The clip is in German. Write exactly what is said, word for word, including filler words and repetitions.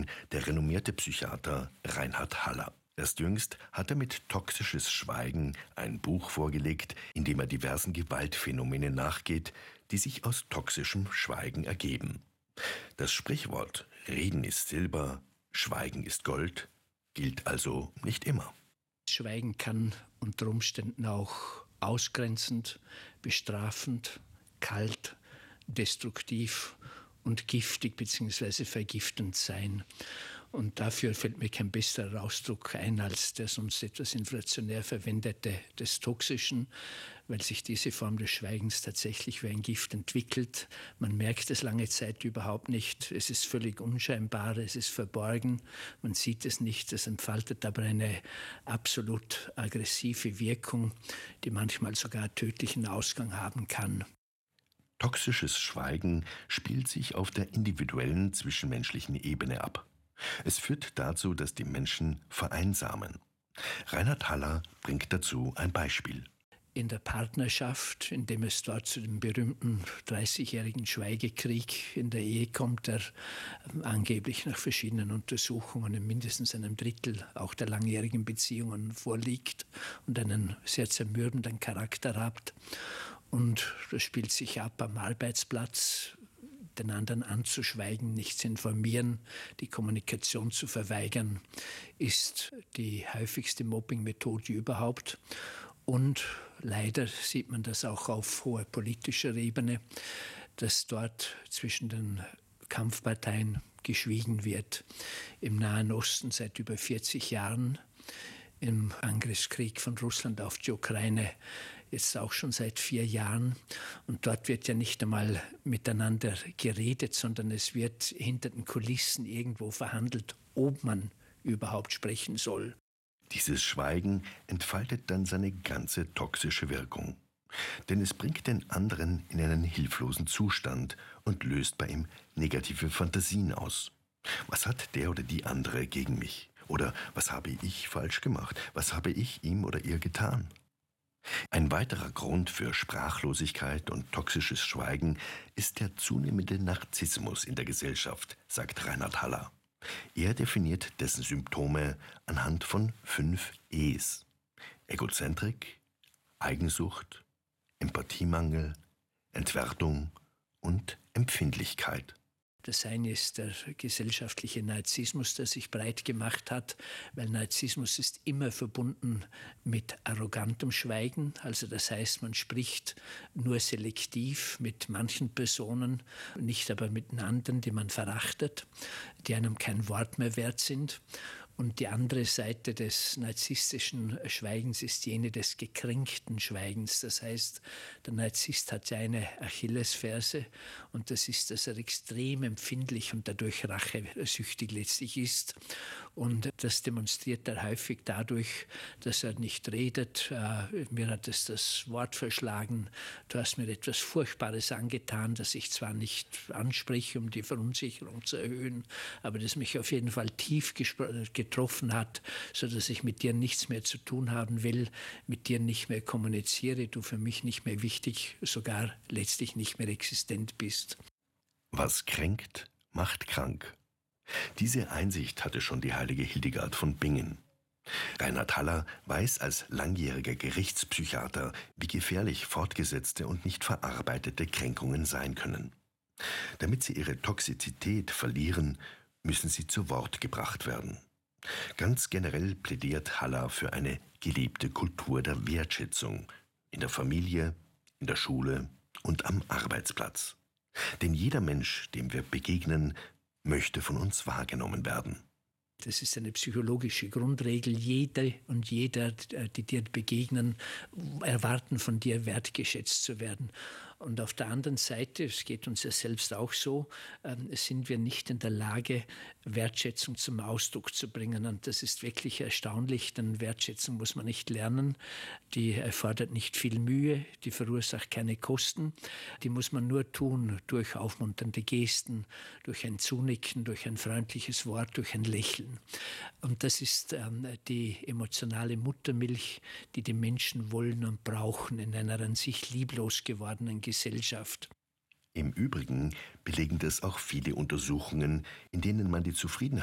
Jahren der renommierte Psychiater Reinhard Haller. Erst jüngst hat er mit Toxisches Schweigen ein Buch vorgelegt, in dem er diversen Gewaltphänomenen nachgeht, die sich aus toxischem Schweigen ergeben. Das Sprichwort Reden ist Silber, Schweigen ist Gold gilt also nicht immer. Schweigen kann unter Umständen auch ausgrenzend, bestrafend, kalt, destruktiv und giftig bzw. vergiftend sein. Und dafür fällt mir kein besserer Ausdruck ein als der sonst etwas inflationär verwendete des Toxischen, weil sich diese Form des Schweigens tatsächlich wie ein Gift entwickelt. Man merkt es lange Zeit überhaupt nicht. Es ist völlig unscheinbar, es ist verborgen, man sieht es nicht. Es entfaltet aber eine absolut aggressive Wirkung, die manchmal sogar tödlichen Ausgang haben kann. Toxisches Schweigen spielt sich auf der individuellen zwischenmenschlichen Ebene ab. Es führt dazu, dass die Menschen vereinsamen. Reinhard Haller bringt dazu ein Beispiel. In der Partnerschaft, indem es dort zu dem berühmten dreißigjährigen Schweigekrieg in der Ehe kommt, der angeblich nach verschiedenen Untersuchungen in mindestens einem Drittel auch der langjährigen Beziehungen vorliegt und einen sehr zermürbenden Charakter hat. Und das spielt sich ab am Arbeitsplatz, den anderen anzuschweigen, nicht zu informieren, die Kommunikation zu verweigern, ist die häufigste Mobbing-Methode überhaupt. Und leider sieht man das auch auf hoher politischer Ebene, dass dort zwischen den Kampfparteien geschwiegen wird. Im Nahen Osten seit über vierzig Jahren, im Angriffskrieg von Russland auf die Ukraine jetzt auch schon seit vier Jahren. Und dort wird ja nicht einmal miteinander geredet, sondern es wird hinter den Kulissen irgendwo verhandelt, ob man überhaupt sprechen soll. Dieses Schweigen entfaltet dann seine ganze toxische Wirkung. Denn es bringt den anderen in einen hilflosen Zustand und löst bei ihm negative Fantasien aus. Was hat der oder die andere gegen mich? Oder was habe ich falsch gemacht? Was habe ich ihm oder ihr getan? Ein weiterer Grund für Sprachlosigkeit und toxisches Schweigen ist der zunehmende Narzissmus in der Gesellschaft, sagt Reinhard Haller. Er definiert dessen Symptome anhand von fünf E's: Egozentrik, Eigensucht, Empathiemangel, Entwertung und Empfindlichkeit. Das eine ist der gesellschaftliche Narzissmus, der sich breit gemacht hat, weil Narzissmus ist immer verbunden mit arrogantem Schweigen. Also das heißt, man spricht nur selektiv mit manchen Personen, nicht aber mit den anderen, die man verachtet, die einem kein Wort mehr wert sind. Und die andere Seite des narzisstischen Schweigens ist jene des gekränkten Schweigens. Das heißt, der Narzisst hat ja eine Achillesferse und das ist, dass er extrem empfindlich und dadurch rachesüchtig letztlich ist. Und das demonstriert er häufig dadurch, dass er nicht redet. Äh, mir hat es das Wort verschlagen. Du hast mir etwas Furchtbares angetan, das ich zwar nicht anspreche, um die Verunsicherung zu erhöhen, aber das mich auf jeden Fall tief gesprochen getroffen hat, sodass ich mit dir nichts mehr zu tun haben will, mit dir nicht mehr kommuniziere, du für mich nicht mehr wichtig, sogar letztlich nicht mehr existent bist. Was kränkt, macht krank. Diese Einsicht hatte schon die heilige Hildegard von Bingen. Reinhard Haller weiß als langjähriger Gerichtspsychiater, wie gefährlich fortgesetzte und nicht verarbeitete Kränkungen sein können. Damit sie ihre Toxizität verlieren, müssen sie zu Wort gebracht werden. Ganz generell plädiert Haller für eine gelebte Kultur der Wertschätzung in der Familie, in der Schule und am Arbeitsplatz. Denn jeder Mensch, dem wir begegnen, möchte von uns wahrgenommen werden. Das ist eine psychologische Grundregel. Jede und jeder, die dir begegnen, erwarten von dir, wertgeschätzt zu werden. Und auf der anderen Seite, es geht uns ja selbst auch so, äh, sind wir nicht in der Lage, Wertschätzung zum Ausdruck zu bringen. Und das ist wirklich erstaunlich, denn Wertschätzung muss man nicht lernen. Die erfordert nicht viel Mühe, die verursacht keine Kosten. Die muss man nur tun durch aufmunternde Gesten, durch ein Zunicken, durch ein freundliches Wort, durch ein Lächeln. Und das ist ähm, die emotionale Muttermilch, die die Menschen wollen und brauchen in einer an sich lieblos gewordenen Gesellschaft. Im Übrigen belegen das auch viele Untersuchungen, in denen man die Zufriedenheit